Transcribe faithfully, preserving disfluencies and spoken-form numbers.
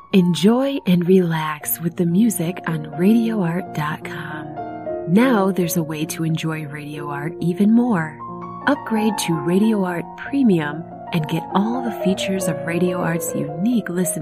Enjoy and relax with the music on radio art dot com. Now there's a way to enjoy Radio Art even more. Upgrade to Radio Art Premium and get all the features of Radio Art's unique listening